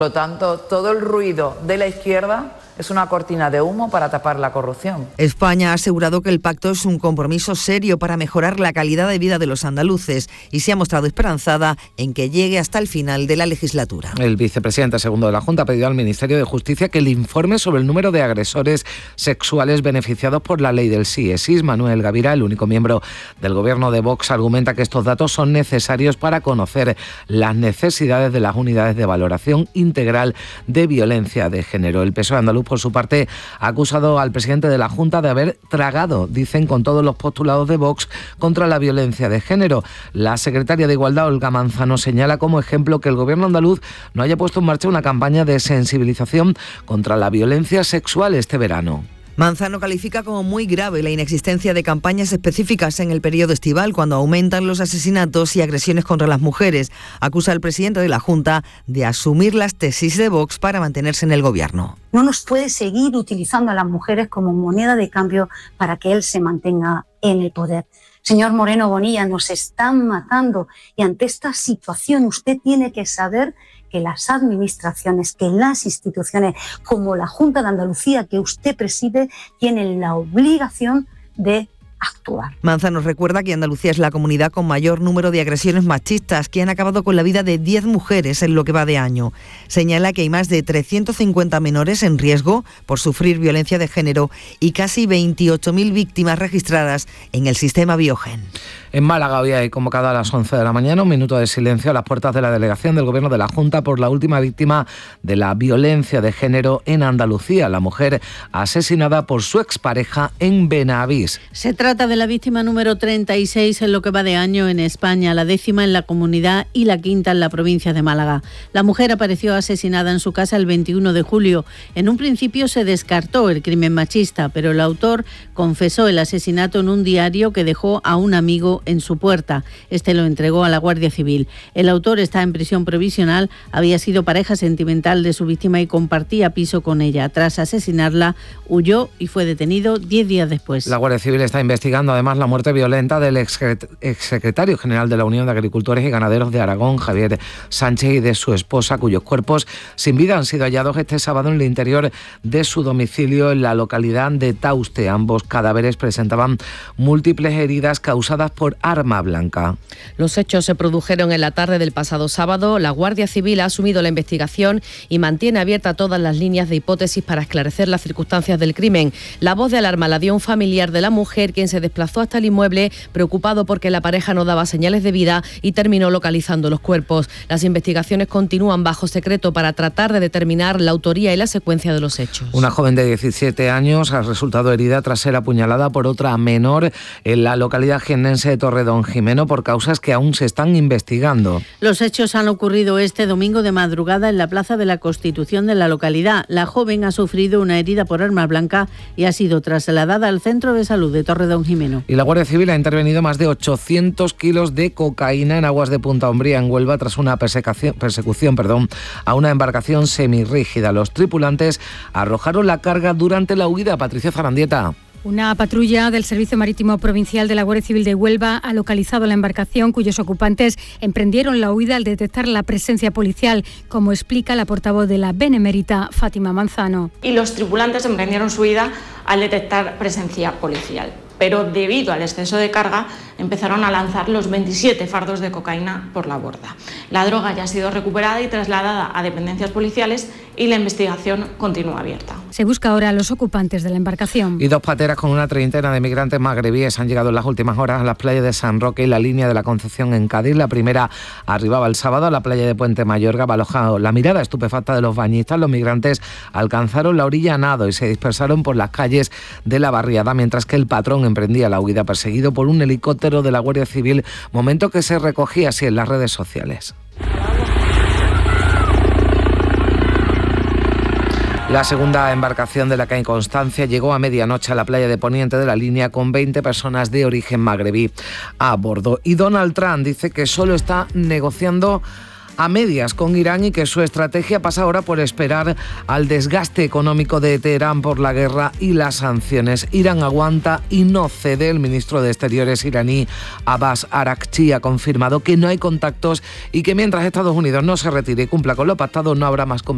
Por lo tanto, todo el ruido de la izquierda es una cortina de humo para tapar la corrupción. España ha asegurado que el pacto es un compromiso serio para mejorar la calidad de vida de los andaluces y se ha mostrado esperanzada en que llegue hasta el final de la legislatura. El vicepresidente segundo de la Junta ha pedido al Ministerio de Justicia que le informe sobre el número de agresores sexuales beneficiados por la ley del sí es sí. Manuel Gavira, el único miembro del gobierno de Vox, argumenta que estos datos son necesarios para conocer las necesidades de las unidades de valoración integral de violencia de género. El PSOE andaluz, por su parte, ha acusado al presidente de la Junta de haber tragado, dicen, con todos los postulados de Vox contra la violencia de género. La secretaria de Igualdad, Olga Manzano, señala como ejemplo que el gobierno andaluz no haya puesto en marcha una campaña de sensibilización contra la violencia sexual este verano. Manzano califica como muy grave la inexistencia de campañas específicas en el periodo estival, cuando aumentan los asesinatos y agresiones contra las mujeres. Acusa al presidente de la Junta de asumir las tesis de Vox para mantenerse en el gobierno. No nos puede seguir utilizando a las mujeres como moneda de cambio para que él se mantenga en el poder. Señor Moreno Bonilla, nos están matando y ante esta situación usted tiene que saber que las administraciones, que las instituciones como la Junta de Andalucía que usted preside tienen la obligación de actuar. Manzano recuerda que Andalucía es la comunidad con mayor número de agresiones machistas que han acabado con la vida de 10 mujeres en lo que va de año. Señala que hay más de 350 menores en riesgo por sufrir violencia de género y casi 28.000 víctimas registradas en el sistema Biogen. En Málaga hoy hay convocado a las 11 de la mañana un minuto de silencio a las puertas de la delegación del Gobierno de la Junta por la última víctima de la violencia de género en Andalucía, la mujer asesinada por su expareja en Benavís. Se trata de la víctima número 36 en lo que va de año en España, la 10ª en la comunidad y la 5ª en la provincia de Málaga. La mujer apareció asesinada en su casa el 21 de julio. En un principio se descartó el crimen machista, pero el autor confesó el asesinato en un diario que dejó a un amigo en su puerta. Este lo entregó a la Guardia Civil. El autor está en prisión provisional, había sido pareja sentimental de su víctima y compartía piso con ella. Tras asesinarla, huyó y fue detenido 10 días después. La Guardia Civil está investigando además la muerte violenta del exsecretario general de la Unión de Agricultores y Ganaderos de Aragón, Javier Sánchez, y de su esposa, cuyos cuerpos sin vida han sido hallados este sábado en el interior de su domicilio en la localidad de Tauste. Ambos cadáveres presentaban múltiples heridas causadas por arma blanca. Los hechos se produjeron en la tarde del pasado sábado. La Guardia Civil ha asumido la investigación y mantiene abiertas todas las líneas de hipótesis para esclarecer las circunstancias del crimen. La voz de alarma la dio un familiar de la mujer, quien se desplazó hasta el inmueble preocupado porque la pareja no daba señales de vida y terminó localizando los cuerpos. Las investigaciones continúan bajo secreto para tratar de determinar la autoría y la secuencia de los hechos. Una joven de 17 años ha resultado herida tras ser apuñalada por otra menor en la localidad jiennense de Torredonjimeno por causas que aún se están investigando. Los hechos han ocurrido este domingo de madrugada en la Plaza de la Constitución de la localidad. La joven ha sufrido una herida por arma blanca y ha sido trasladada al Centro de Salud de Torredonjimeno. Y la Guardia Civil ha intervenido más de 800 kilos de cocaína en aguas de Punta Umbría, en Huelva, tras una persecución a una embarcación semirrígida. Los tripulantes arrojaron la carga durante la huida. Patricia Zarandieta. Una patrulla del Servicio Marítimo Provincial de la Guardia Civil de Huelva ha localizado la embarcación, cuyos ocupantes emprendieron la huida al detectar la presencia policial, como explica la portavoz de la Benemérita, Fátima Manzano. Y los tripulantes emprendieron su huida al detectar presencia policial. Pero debido al exceso de carga empezaron a lanzar los 27 fardos de cocaína por la borda. La droga ya ha sido recuperada y trasladada a dependencias policiales y la investigación continúa abierta. Se busca ahora a los ocupantes de la embarcación. Y 2 pateras con una treintena de migrantes magrebíes han llegado en las últimas horas a las playas de San Roque y la Línea de la Concepción en Cádiz. La primera arribaba el sábado a la playa de Puente Mayorga, alojado la mirada estupefacta de los bañistas. Los migrantes alcanzaron la orilla a nado y se dispersaron por las calles de la barriada, mientras que el patrón emprendía la huida perseguido por un helicóptero de la Guardia Civil, momento que se recogía así en las redes sociales. La segunda embarcación de la que hay constancia llegó a medianoche a la playa de Poniente de la Línea con 20 personas de origen magrebí a bordo. Y Donald Trump dice que solo está negociando a medias con Irán y que su estrategia pasa ahora por esperar al desgaste económico de Teherán por la guerra y las sanciones. Irán aguanta y no cede. El ministro de Exteriores iraní, Abbas Araghchi, ha confirmado que no hay contactos y que mientras Estados Unidos no se retire y cumpla con lo pactado, no habrá más conversaciones.